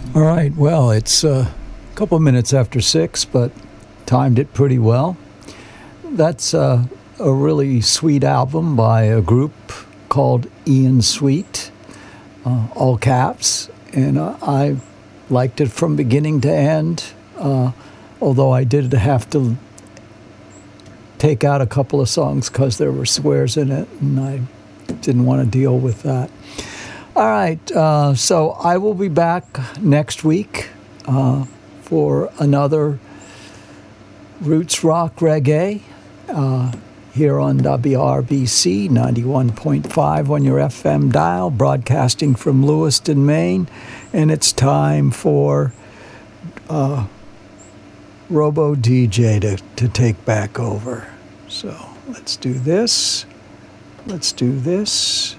All right, well, it's a couple minutes after 6, but timed it pretty well. That's a really sweet album by a group called Ian Sweet, all caps, and I liked it from beginning to end, although I did have to take out a couple of songs because there were swears in it, and I didn't want to deal with that. All right, so I will be back next week for another Roots Rock Reggae here on WRBC 91.5 on your FM dial, broadcasting from Lewiston, Maine. And it's time for Robo DJ to take back over. So let's do this. Let's do this.